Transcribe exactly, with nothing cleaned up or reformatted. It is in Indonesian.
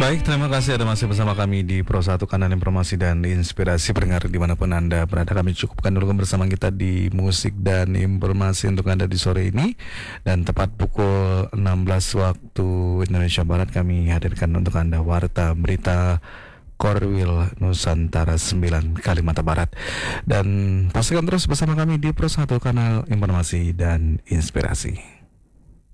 Baik, terima kasih Anda masih bersama kami di Pro satu Kanal Informasi dan Inspirasi. Pendengar dimanapun Anda berada, kami cukupkan dulu bersama kita di musik dan informasi untuk Anda di sore ini. Dan tepat pukul enam belas waktu Indonesia Barat kami hadirkan untuk Anda Warta Berita Korwil Nusantara sembilan Kalimantan Barat. Dan pastikan terus bersama kami di Pro satu Kanal Informasi dan Inspirasi.